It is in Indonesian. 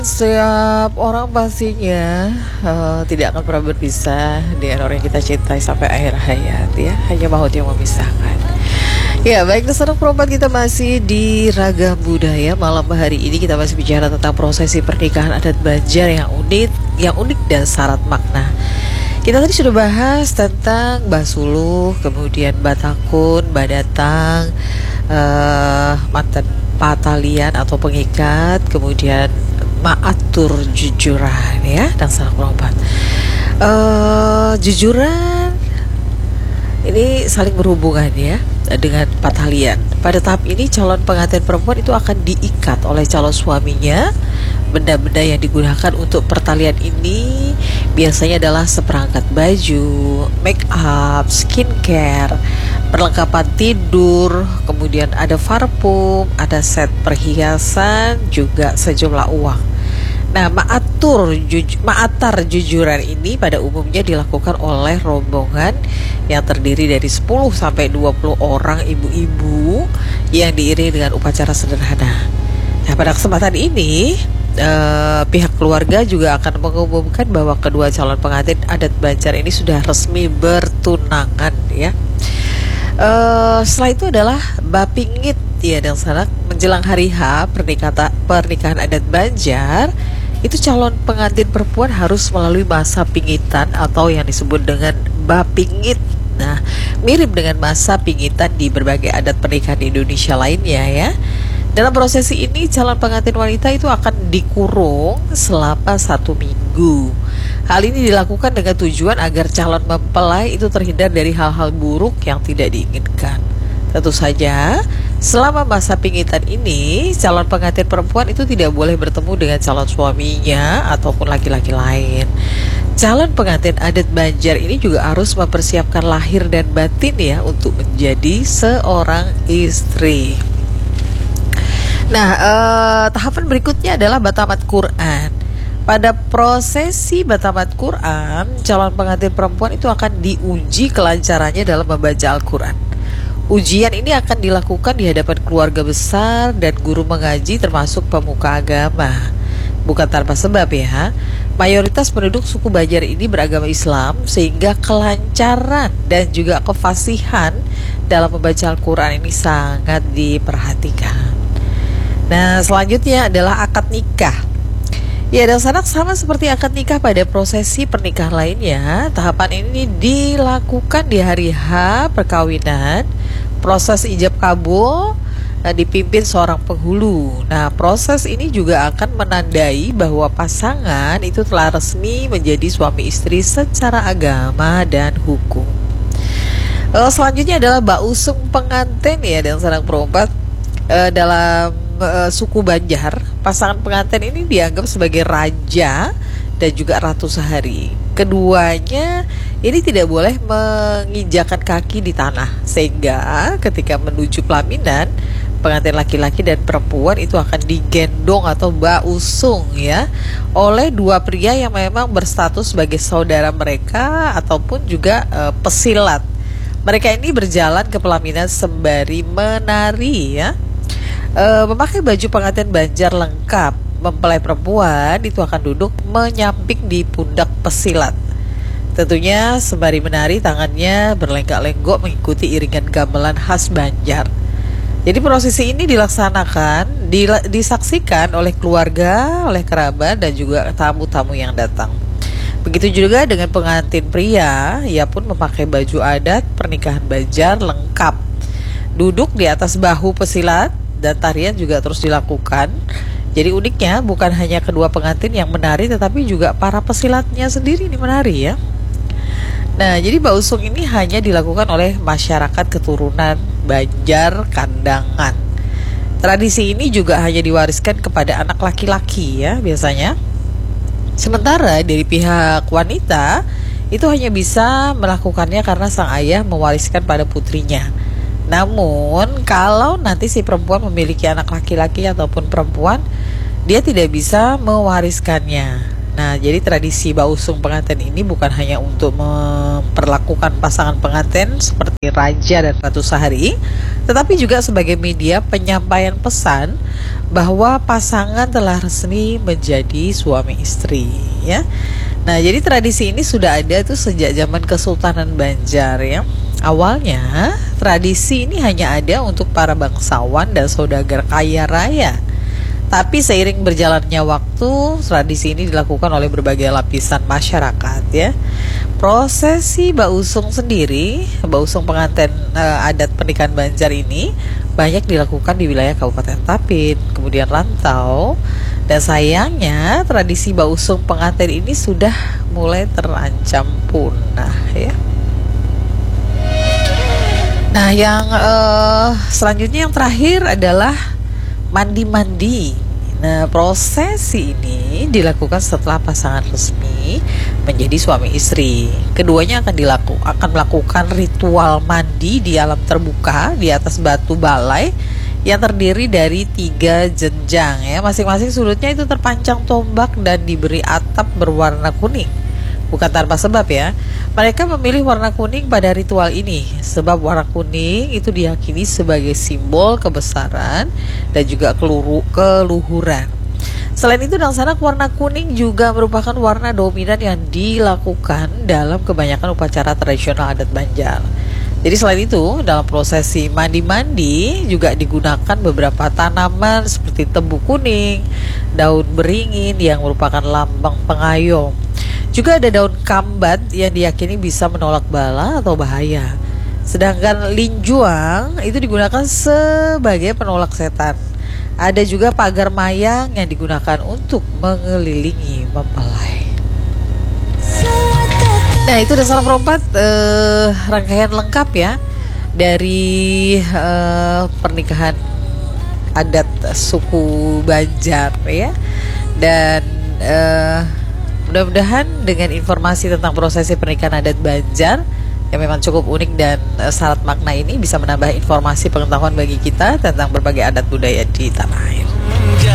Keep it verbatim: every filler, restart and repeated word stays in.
Setiap orang pastinya eh, tidak akan pernah berpisah dengan orang yang kita cintai sampai akhir hayat ya. Hanya maut yang memisahkan. Ya baik, Nusantara Perempuan, kita masih di Ragam Budaya. Malam hari ini kita masih bicara tentang prosesi pernikahan adat Banjar yang unik, yang unik dan syarat makna. Kita tadi sudah bahas tentang Basuluh, kemudian Batakun, Badatang, uh, mantan patalian atau pengikat, kemudian Maatur Jujuran ya, dan salah perempuan. Uh, jujuran ini saling berhubungan ya dengan patalian. Pada tahap ini calon pengantin perempuan itu akan diikat oleh calon suaminya. Benda-benda yang digunakan untuk pertalian ini biasanya adalah seperangkat baju, make up, skincare, perlengkapan tidur, kemudian ada parfum, ada set perhiasan, juga sejumlah uang. Nah, maatur juj, maatar jujuran ini pada umumnya dilakukan oleh rombongan yang terdiri dari sepuluh sampai dua puluh orang ibu-ibu yang diiringi dengan upacara sederhana. Nah, pada kesempatan ini Uh, pihak keluarga juga akan mengumumkan bahwa kedua calon pengantin adat Banjar ini sudah resmi bertunangan ya. Uh, setelah itu adalah bapingit ya, dan sana menjelang hari H pernikahan pernikahan adat Banjar itu calon pengantin perempuan harus melalui masa pingitan atau yang disebut dengan bapingit. Nah, mirip dengan masa pingitan di berbagai adat pernikahan di Indonesia lainnya ya. Dalam prosesi ini calon pengantin wanita itu akan dikurung selama satu minggu. Hal ini dilakukan dengan tujuan agar calon mempelai itu terhindar dari hal-hal buruk yang tidak diinginkan. Tentu saja, selama masa pingitan ini calon pengantin perempuan itu tidak boleh bertemu dengan calon suaminya ataupun laki-laki lain. Calon pengantin adat Banjar ini juga harus mempersiapkan lahir dan batin ya untuk menjadi seorang istri. Nah, eh, tahapan berikutnya adalah batamat Quran. Pada prosesi batamat Quran, calon pengantin perempuan itu akan diuji kelancarannya dalam membaca Al-Quran. Ujian ini akan dilakukan di hadapan keluarga besar dan guru mengaji termasuk pemuka agama. Bukan tanpa sebab ya, mayoritas penduduk suku Banjar ini beragama Islam, sehingga kelancaran dan juga kefasihan dalam membaca Al-Quran ini sangat diperhatikan. Nah, selanjutnya adalah akad nikah. Ya, dan sanak sama seperti akad nikah pada prosesi pernikahan lainnya, tahapan ini dilakukan di hari H perkawinan. Proses ijab kabul nah, dipimpin seorang penghulu. Nah, proses ini juga akan menandai bahwa pasangan itu telah resmi menjadi suami istri secara agama dan hukum. Uh, selanjutnya adalah bausung pengantin ya, dan sanak perempuan. Uh, dalam uh, suku Banjar, pasangan pengantin ini dianggap sebagai raja dan juga ratu sehari. Keduanya ini tidak boleh menginjakan kaki di tanah, sehingga ketika menuju pelaminan, pengantin laki-laki dan perempuan itu akan digendong atau bausung ya oleh dua pria yang memang berstatus sebagai saudara mereka ataupun juga uh, pesilat. Mereka ini berjalan ke pelaminan sembari menari ya. E, memakai baju pengantin Banjar lengkap. Mempelai perempuan itu akan duduk menyamping di pundak pesilat. Tentunya sembari menari, tangannya berlenggak-lenggok mengikuti iringan gamelan khas Banjar. Jadi prosesi ini dilaksanakan, dila, disaksikan oleh keluarga, oleh kerabat dan juga tamu-tamu yang datang. Begitu juga dengan pengantin pria, ia pun memakai baju adat pernikahan Banjar lengkap. Duduk di atas bahu pesilat dan tarian juga terus dilakukan. Jadi uniknya bukan hanya kedua pengantin yang menari, tetapi juga para pesilatnya sendiri ini menari ya. Nah, jadi bausung ini hanya dilakukan oleh masyarakat keturunan Banjar Kandangan. Tradisi ini juga hanya diwariskan kepada anak laki-laki ya biasanya. Sementara dari pihak wanita itu hanya bisa melakukannya karena sang ayah mewariskan pada putrinya. Namun kalau nanti si perempuan memiliki anak laki-laki ataupun perempuan, dia tidak bisa mewariskannya. Nah, jadi tradisi bausung pengantin ini bukan hanya untuk memperlakukan pasangan pengantin seperti raja dan ratu sehari, tetapi juga sebagai media penyampaian pesan bahwa pasangan telah resmi menjadi suami istri, ya. Nah, jadi tradisi ini sudah ada tuh sejak zaman Kesultanan Banjar, ya. Awalnya, tradisi ini hanya ada untuk para bangsawan dan saudagar kaya raya. Tapi seiring berjalannya waktu, tradisi ini dilakukan oleh berbagai lapisan masyarakat, ya. Prosesi Bausung sendiri, Bausung pengantin e, adat pernikahan Banjar ini banyak dilakukan di wilayah Kabupaten Tapin, kemudian Rantau. Dan sayangnya tradisi Bausung pengantin ini sudah mulai terancam punah, ya. Nah, yang e, selanjutnya yang terakhir adalah mandi-mandi. Nah, prosesi ini dilakukan setelah pasangan resmi menjadi suami istri. Keduanya akan dilaku akan melakukan ritual mandi di alam terbuka di atas batu balai yang terdiri dari tiga jenjang, ya. Masing-masing sudutnya itu terpancang tombak dan diberi atap berwarna kuning. Bukan tanpa sebab, ya. Mereka memilih warna kuning pada ritual ini sebab warna kuning itu diyakini sebagai simbol kebesaran dan juga keluru, keluhuran. Selain itu, dalam sana warna kuning juga merupakan warna dominan yang dilakukan dalam kebanyakan upacara tradisional adat Banjar. Jadi selain itu, dalam prosesi mandi-mandi juga digunakan beberapa tanaman seperti tebu kuning, daun beringin yang merupakan lambang pengayom. Juga ada daun kambat yang diyakini bisa menolak bala atau bahaya. Sedangkan linjuang itu digunakan sebagai penolak setan. Ada juga pagar mayang yang digunakan untuk mengelilingi mempelai. Nah, itu dasar perempat eh, rangkaian lengkap, ya, dari eh, pernikahan adat suku Banjar, ya. Dan eh, mudah-mudahan dengan informasi tentang prosesi pernikahan adat Banjar yang memang cukup unik dan uh, syarat makna ini bisa menambah informasi pengetahuan bagi kita tentang berbagai adat budaya di tanah air.